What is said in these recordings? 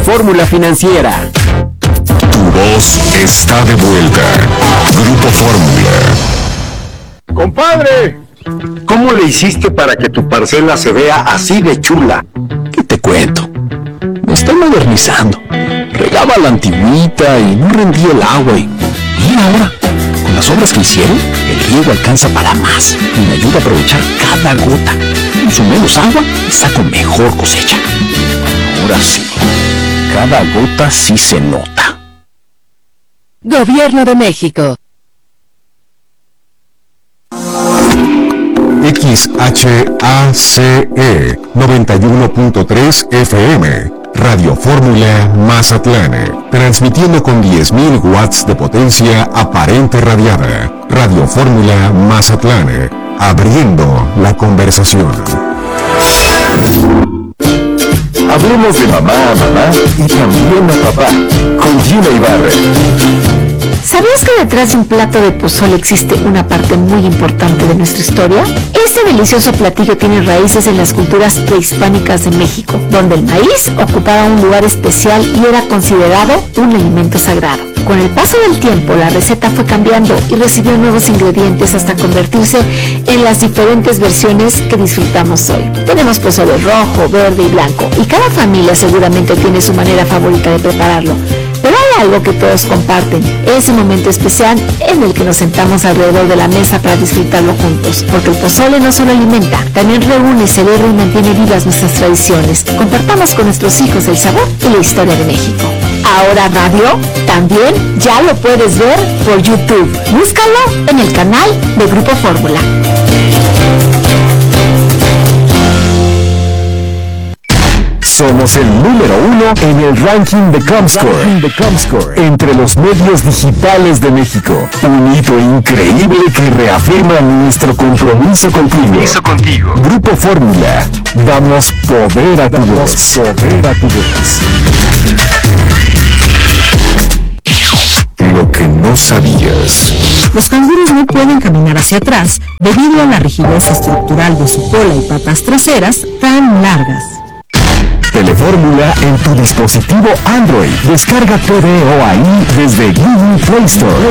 Fórmula Financiera. Tu voz está de vuelta. Grupo Fórmula. ¡Compadre! ¿Cómo le hiciste para que tu parcela se vea así de chula? ¿Qué te cuento? Me estoy modernizando. Regaba la antigüita y no rendía el agua y ahora, con las obras que hicieron, el riego alcanza para más y me ayuda a aprovechar cada gota. Uso menos agua y saco mejor cosecha. Ahora sí, cada gota sí se nota. Gobierno de México. XHACE 91.3 FM, Radio Fórmula Mazatlán, transmitiendo con 10.000 watts de potencia aparente radiada. Radio Fórmula Mazatlán, abriendo la conversación. Hablemos de mamá a mamá y también a papá, con Gina Ibarra. ¿Sabías que detrás de un plato de pozole existe una parte muy importante de nuestra historia? Este delicioso platillo tiene raíces en las culturas prehispánicas de México, donde el maíz ocupaba un lugar especial y era considerado un alimento sagrado. Con el paso del tiempo, la receta fue cambiando y recibió nuevos ingredientes hasta convertirse en las diferentes versiones que disfrutamos hoy. Tenemos pozole rojo, verde y blanco, y cada familia seguramente tiene su manera favorita de prepararlo. Pero hay algo que todos comparten, ese momento especial en el que nos sentamos alrededor de la mesa para disfrutarlo juntos. Porque el pozole no solo alimenta, también reúne, celebra y mantiene vivas nuestras tradiciones. Compartamos con nuestros hijos el sabor y la historia de México. Ahora Radio también ya lo puedes ver por YouTube. Búscalo en el canal de Grupo Fórmula. Somos el número 1 en el ranking de Comscore entre los medios digitales de México. Un hito increíble que reafirma nuestro compromiso contigo. Grupo Fórmula. Damos poder a tu voz. Lo que no sabías. Los canguros no pueden caminar hacia atrás debido a la rigidez estructural de su cola y patas traseras tan largas. Telefórmula en tu dispositivo Android. Descarga TVO ahí desde Google Play Store.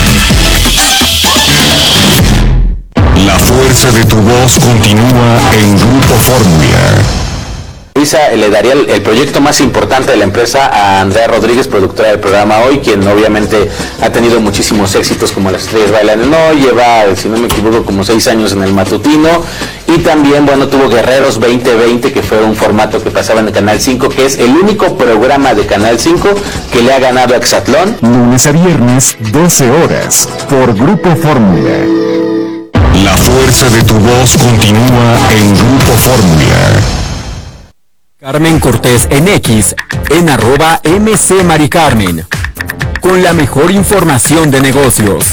La fuerza de tu voz continúa en Grupo Fórmula. Luisa, le daría el proyecto más importante de la empresa a Andrea Rodríguez, productora del programa Hoy, quien obviamente ha tenido muchísimos éxitos como Las Estrellas Bailan en Hoy, lleva, si no me equivoco, como 6 años en el matutino, y también, bueno, tuvo Guerreros 2020, que fue un formato que pasaba en el Canal 5, que es el único programa de Canal 5 que le ha ganado a Exatlón. Lunes a viernes, 12 horas, por Grupo Fórmula. La fuerza de tu voz continúa en Grupo Fórmula. Carmen Cortés en X, en @MC Maricarmen, con la mejor información de negocios.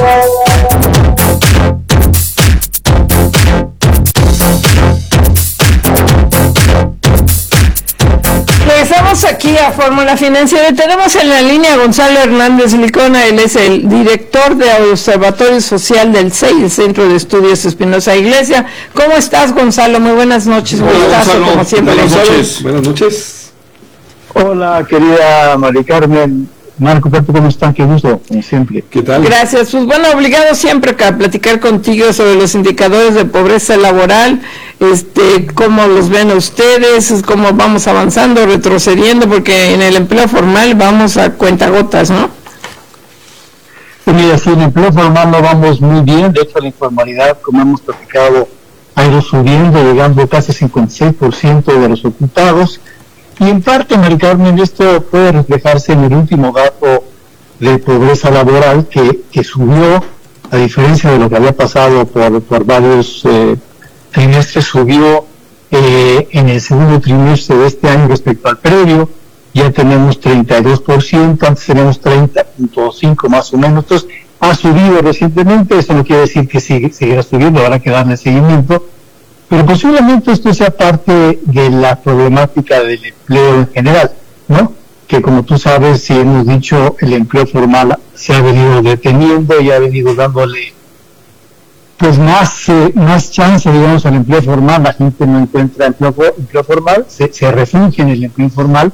Regresamos aquí a Fórmula Financiera. Tenemos en la línea a Gonzalo Hernández Licona. Él es el director de Observatorio Social del CEI, el Centro de Estudios Espinosa Iglesia. ¿Cómo estás, Gonzalo? Muy buenas noches. Hola, Gonzalo. Como siempre. Buenas noches. Hola, querida Mari Carmen. Marco, ¿cómo están? Qué gusto, como siempre. ¿Qué tal? Gracias. Pues bueno, obligado siempre a platicar contigo sobre los indicadores de pobreza laboral, cómo los ven ustedes, cómo vamos avanzando, retrocediendo, porque en el empleo formal vamos a cuentagotas, ¿no? Pues mira, sí, en el empleo formal no vamos muy bien. De hecho, la informalidad, como hemos platicado, ha ido subiendo, llegando casi 56% de los ocupados. Y en parte, Mari Carmen, esto puede reflejarse en el último dato de pobreza laboral que subió, a diferencia de lo que había pasado por varios trimestres, subió en el segundo trimestre de este año respecto al previo. Ya tenemos 32%, antes teníamos 30.5 más o menos. Entonces, ha subido recientemente. Esto no quiere decir que seguirá subiendo, habrá que darle seguimiento. Pero posiblemente esto sea parte de la problemática del empleo en general, ¿no? Que como tú sabes, si hemos dicho, el empleo formal se ha venido deteniendo y ha venido dándole pues más chance, digamos, al empleo formal. La gente no encuentra empleo formal, se refugia en el empleo informal,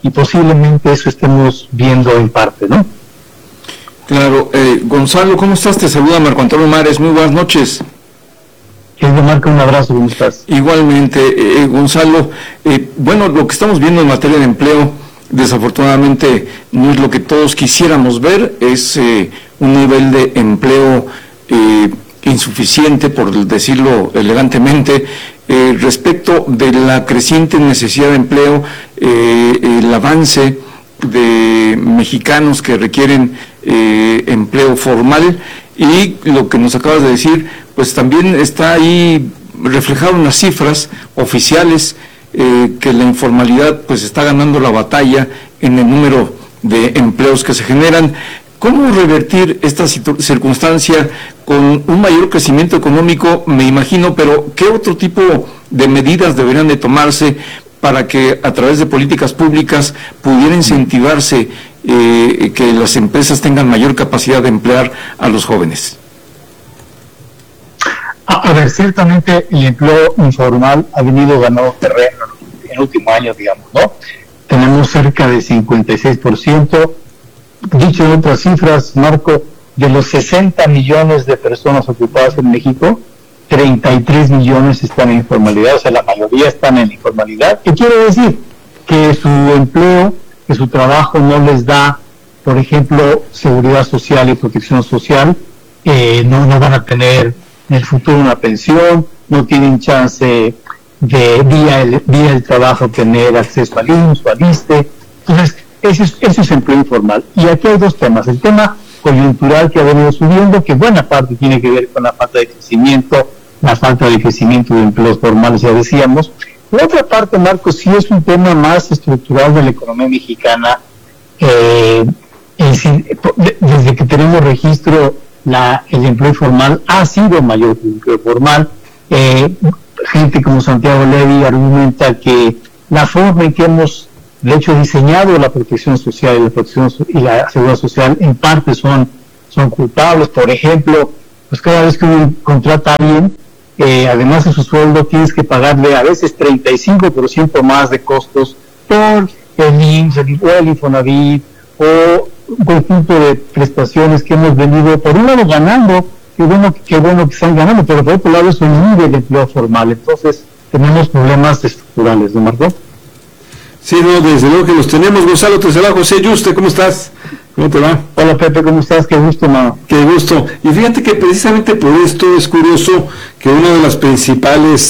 y posiblemente eso estemos viendo en parte, ¿no? Claro. Gonzalo, ¿cómo estás? Te saluda Marco Antonio Mares, muy buenas noches. Querido Marco, un abrazo, ¿cómo estás? Igualmente, Gonzalo, bueno, lo que estamos viendo en materia de empleo, desafortunadamente no es lo que todos quisiéramos ver, es un nivel de empleo insuficiente, por decirlo elegantemente, respecto de la creciente necesidad de empleo, el avance de mexicanos que requieren empleo formal, y lo que nos acabas de decir, pues también está ahí reflejado en las cifras oficiales, que la informalidad pues está ganando la batalla en el número de empleos que se generan. ¿Cómo revertir esta circunstancia con un mayor crecimiento económico? Me imagino, pero ¿qué otro tipo de medidas deberían de tomarse para que a través de políticas públicas pudiera incentivarse que las empresas tengan mayor capacidad de emplear a los jóvenes? A ver, ciertamente el empleo informal ha venido ganando terreno en el último año, digamos, ¿no? Tenemos cerca de 56%. Dicho en otras cifras, Marco, de los 60 millones de personas ocupadas en México, 33 millones están en informalidad, o sea, la mayoría están en informalidad. ¿Qué quiere decir? Que su empleo, que su trabajo no les da, por ejemplo, seguridad social y protección social, no van a tener en el futuro una pensión, no tienen chance de vía el trabajo tener acceso al IMSS o al ISSSTE. Entonces, eso es empleo informal. Y aquí hay dos temas. El tema coyuntural que ha venido subiendo, que buena parte tiene que ver con la falta de crecimiento, de empleos formales, ya decíamos. La otra parte, Marco, sí es un tema más estructural de la economía mexicana. Desde que tenemos registro, el empleo informal ha sido mayor que el empleo formal. Gente como Santiago Levy argumenta que la forma en que hemos, de hecho, diseñado la protección social y la seguridad social en parte son culpables. Por ejemplo, pues cada vez que uno contrata a alguien, además de su sueldo, tienes que pagarle a veces 35% más de costos por el IMSS, el Infonavit, o un conjunto de prestaciones que hemos venido, por un lado, ganando. Qué bueno que están ganando, pero por otro lado es un nivel de empleo formal. Entonces tenemos problemas estructurales, ¿no, Marco? Sí, no, desde luego que los tenemos. Gonzalo, te saluda José Yuste, ¿cómo estás? ¿Cómo te va? Hola, Pepe, ¿cómo estás? Qué gusto, mano. Qué gusto. Y fíjate que precisamente por esto es curioso que una de las principales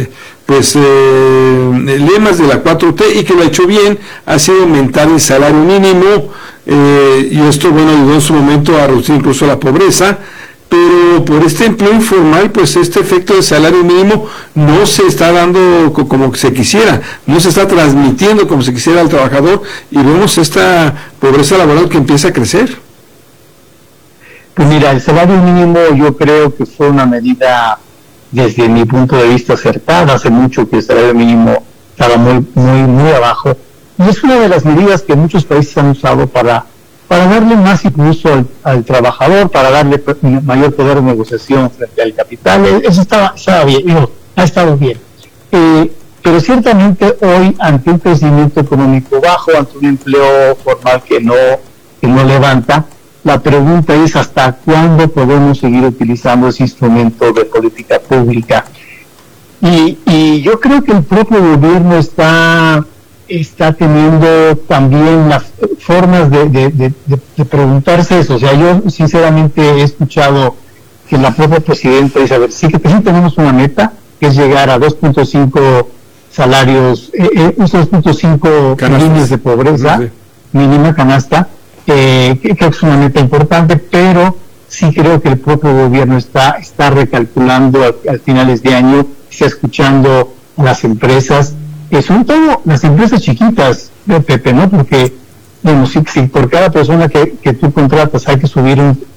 lemas de la 4T, y que lo ha hecho bien, ha sido aumentar el salario mínimo, y esto, bueno, ayudó en su momento a reducir incluso la pobreza. Pero por este empleo informal, pues este efecto de salario mínimo no se está dando como se quisiera, no se está transmitiendo como se quisiera al trabajador, y vemos esta pobreza laboral que empieza a crecer. Pues mira, el salario mínimo yo creo que fue una medida, desde mi punto de vista, acertada. Hace mucho que el salario mínimo estaba muy abajo, y es una de las medidas que muchos países han usado para darle más impulso al trabajador, para darle mayor poder de negociación frente al capital. Eso estaba bien, ha estado bien. Pero ciertamente hoy, ante un crecimiento económico bajo, ante un empleo formal que no levanta, la pregunta es hasta cuándo podemos seguir utilizando ese instrumento de política pública. Y yo creo que el propio gobierno está teniendo también las formas de preguntarse eso. O sea, yo sinceramente he escuchado que la propia presidenta dice, a ver, sí tenemos una meta, que es llegar a 2.5 salarios, 2.5 líneas de pobreza, mínima canasta, creo que es una meta importante, pero sí creo que el propio gobierno está recalculando al finales de año, está escuchando a las empresas, sobre todo las empresas chiquitas, Pepe, ¿no? Porque, bueno, si por cada persona que tú contratas hay que subir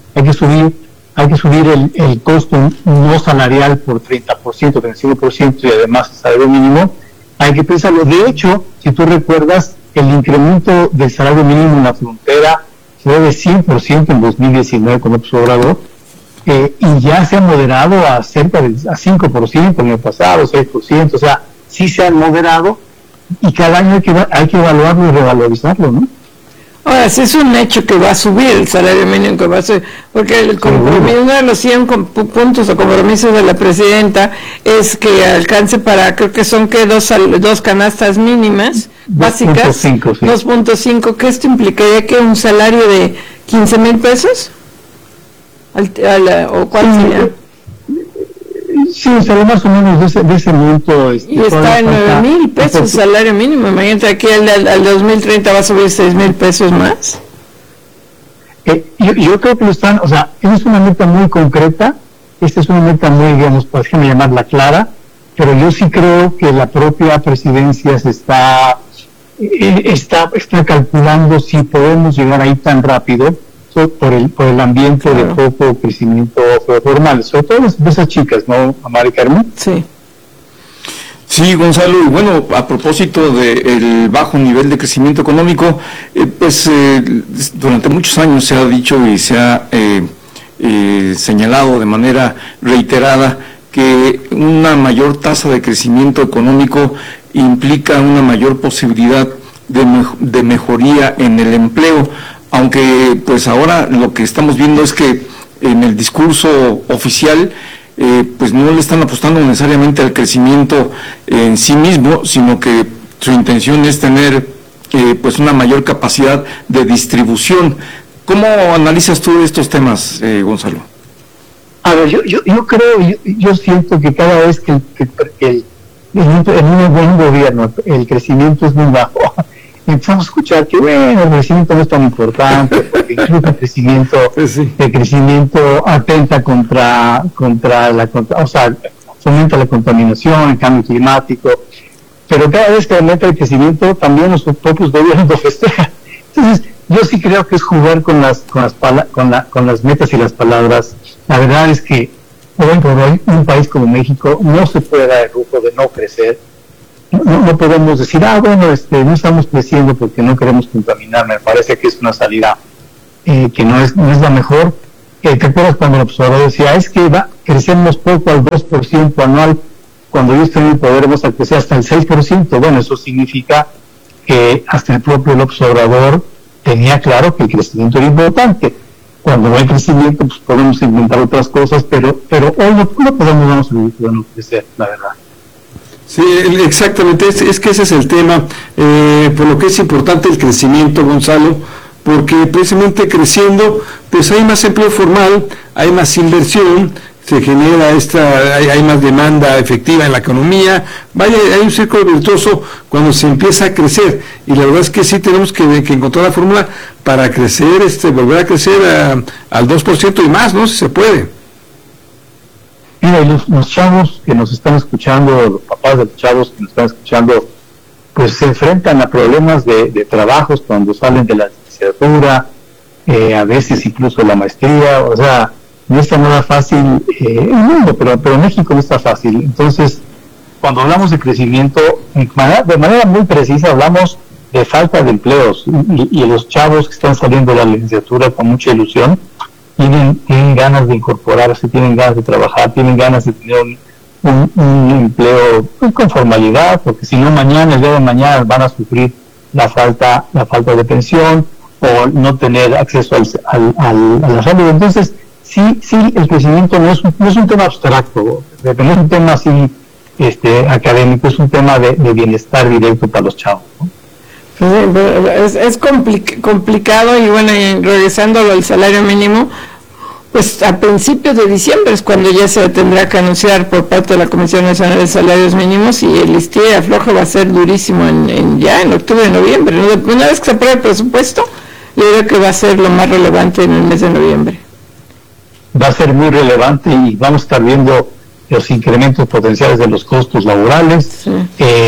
el costo no salarial por 30%, 35%, y además el salario mínimo, hay que pensarlo. De hecho, si tú recuerdas, el incremento del salario mínimo en la frontera fue de 100% en 2019 con López Obrador, y ya se ha moderado a cerca de 5% en el pasado, 6%, o sea, sí se han moderado, y cada año hay que evaluarlo y revalorizarlo, ¿no? Ahora, sí es un hecho que va a subir el salario mínimo, que va a ser, porque el compromiso, uno de los 100 puntos o compromisos de la presidenta es que alcance para, creo que son que dos canastas mínimas básicas, 2.5, que esto implicaría que un salario de 15,000 pesos, ¿o cuál sería? Sí, será más o menos de ese monto. Y está en 9,000 pesos el salario mínimo. Imagínate, aquí al 2030 va a subir 6,000 pesos más. Yo creo que lo están, o sea, esa es una meta muy concreta, esta es una meta muy, digamos, déjame llamarla clara, pero yo sí creo que la propia presidencia se está calculando si podemos llegar ahí tan rápido por el ambiente de poco crecimiento formal, sobre todo de esas chicas, ¿no, Mari Carmen? Sí. Sí, Gonzalo, y bueno, a propósito del bajo nivel de crecimiento económico, durante muchos años se ha dicho y se ha señalado de manera reiterada que una mayor tasa de crecimiento económico implica una mayor posibilidad de mejoría en el empleo, aunque pues ahora lo que estamos viendo es que en el discurso oficial pues no le están apostando necesariamente al crecimiento en sí mismo, sino que su intención es tener pues una mayor capacidad de distribución. ¿Cómo analizas tú estos temas, Gonzalo? A ver, yo siento que cada vez que en un buen gobierno el crecimiento es muy bajo, empezamos a escuchar que bueno, el crecimiento no es tan importante, porque incluso el crecimiento atenta o sea, fomenta la contaminación, el cambio climático, pero cada vez que aumenta el crecimiento también los propios gobiernos lo festejan. Entonces, yo sí creo que es jugar con las metas y las palabras. La verdad es que hoy por hoy un país como México no se puede dar el lujo de no crecer. No podemos decir, no estamos creciendo porque no queremos contaminar. Me parece que es una salida que no es la mejor. ¿Te acuerdas cuando el observador decía, es que crecemos poco al 2% anual, cuando yo estoy en el poder vamos a crecer hasta el 6%? Bueno, eso significa que hasta el propio observador tenía claro que el crecimiento era importante. Cuando no hay crecimiento, pues podemos inventar otras cosas, pero hoy no podemos darnos el lujo de no crecer, la verdad. Sí, exactamente, es que ese es el tema, por lo que es importante el crecimiento, Gonzalo, porque precisamente creciendo, pues hay más empleo formal, hay más inversión, se genera hay más demanda efectiva en la economía, hay un círculo virtuoso cuando se empieza a crecer, y la verdad es que sí tenemos que encontrar la fórmula para crecer, volver a crecer al 2% y más, ¿no? Si se puede. Mira, y los chavos que nos están escuchando, los papás de los chavos que nos están escuchando, pues se enfrentan a problemas de trabajos cuando salen de la licenciatura, a veces incluso la maestría, o sea, no está nada fácil el mundo, pero México no está fácil. Entonces, cuando hablamos de crecimiento, de manera muy precisa hablamos de falta de empleos, y los chavos que están saliendo de la licenciatura con mucha ilusión, tienen ganas de incorporarse, tienen ganas de trabajar, tienen ganas de tener un empleo con formalidad, porque si no el día de mañana van a sufrir la falta de pensión o no tener acceso a la salud. Entonces, sí, el crecimiento no es un tema abstracto, no es un tema así académico, es un tema de bienestar directo para los chavos, ¿no? Es complicado, y bueno, regresando al salario mínimo, pues a principios de diciembre es cuando ya se tendrá que anunciar por parte de la Comisión Nacional de Salarios Mínimos, y el estira y afloje va a ser durísimo en octubre, noviembre, ¿no? Una vez que se apruebe el presupuesto, yo creo que va a ser lo más relevante en el mes de noviembre. Va a ser muy relevante, y vamos a estar viendo los incrementos potenciales de los costos laborales. Sí.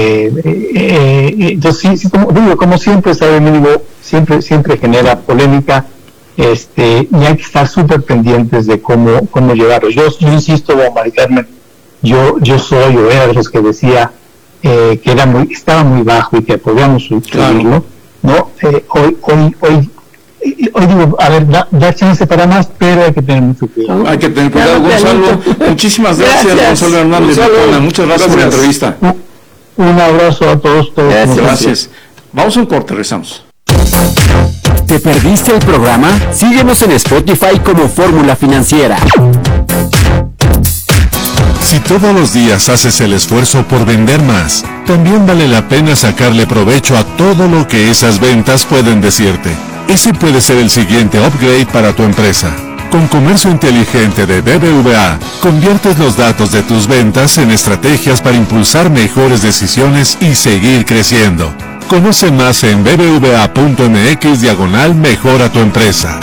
Entonces, sí, como siempre, el salario mínimo siempre genera polémica, y hay que estar súper pendientes de cómo llevarlo. Yo insisto, Mari Carmen, yo era de los que decía que estaba muy bajo y que podíamos subirlo, ¿no? Hoy digo, a ver, da chance para más, pero hay que tener mucho cuidado. Hay que tener cuidado, Gonzalo. Muchísimas gracias, Gonzalo Hernández. Muchas gracias por la entrevista. Un abrazo a todos. Gracias. Vamos a un corte, regresamos. ¿Te perdiste el programa? Síguenos en Spotify como Fórmula Financiera. Si todos los días haces el esfuerzo por vender más, también vale la pena sacarle provecho a todo lo que esas ventas pueden decirte. Ese puede ser el siguiente upgrade para tu empresa. Con Comercio Inteligente de BBVA, conviertes los datos de tus ventas en estrategias para impulsar mejores decisiones y seguir creciendo. Conoce más en bbva.mx/mejora tu empresa.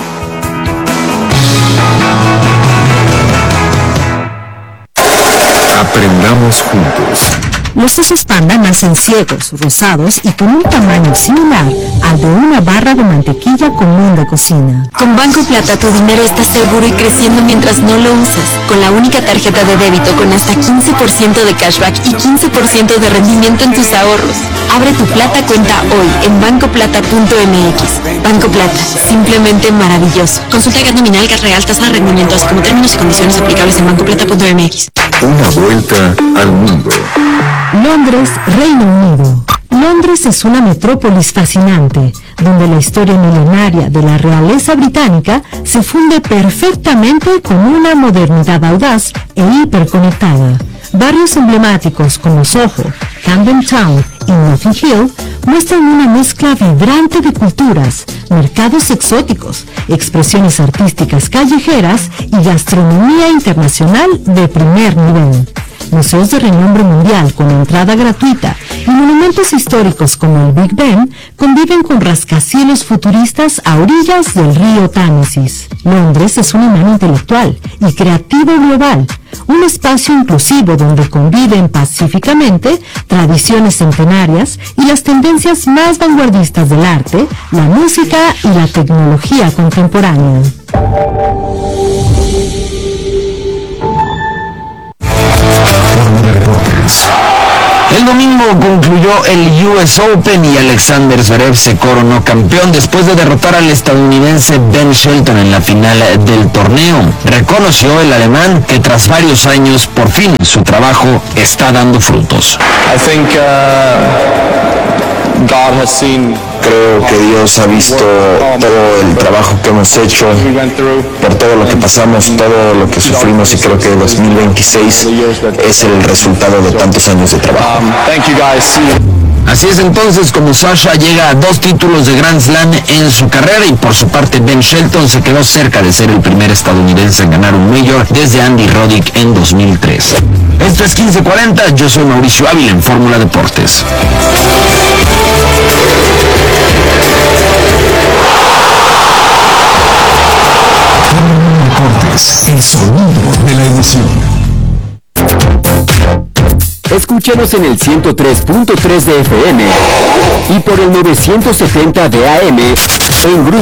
Aprendamos juntos. Los osos panda nacen ciegos, rosados y con un tamaño similar al de una barra de mantequilla común de cocina. Con Banco Plata tu dinero está seguro y creciendo mientras no lo usas. Con la única tarjeta de débito con hasta 15% de cashback y 15% de rendimiento en tus ahorros. Abre tu Plata cuenta hoy en bancoplata.mx. Banco Plata, simplemente maravilloso. Consulta gas nominal, gas real, tasa de rendimiento, así como términos y condiciones aplicables en bancoplata.mx. Una vuelta al mundo. Londres, Reino Unido. Londres es una metrópolis fascinante, donde la historia milenaria de la realeza británica se funde perfectamente con una modernidad audaz e hiperconectada. Barrios emblemáticos como Soho, Camden Town y Notting Hill muestran una mezcla vibrante de culturas, mercados exóticos, expresiones artísticas callejeras y gastronomía internacional de primer nivel. Museos de renombre mundial con entrada gratuita y monumentos históricos como el Big Ben conviven con rascacielos futuristas a orillas del río Támesis. Londres es un imán intelectual y creativo global, un espacio inclusivo donde conviven pacíficamente tradiciones centenarias y las tendencias más vanguardistas del arte, la música y la tecnología contemporánea. El domingo concluyó el US Open y Alexander Zverev se coronó campeón después de derrotar al estadounidense Ben Shelton en la final del torneo. Reconoció el alemán que tras varios años, por fin, su trabajo está dando frutos. Creo que Dios ha visto todo el trabajo que hemos hecho, por todo lo que pasamos, todo lo que sufrimos, y creo que 2026 es el resultado de tantos años de trabajo. Así es entonces como Sasha llega a 2 títulos de Grand Slam en su carrera, y por su parte Ben Shelton se quedó cerca de ser el primer estadounidense en ganar un Major desde Andy Roddick en 2003. Esto es 1540, yo soy Mauricio Ávila en Fórmula Deportes. El sonido de la emoción. Escúchanos en el 103.3 de FM y por el 970 de AM en Grupo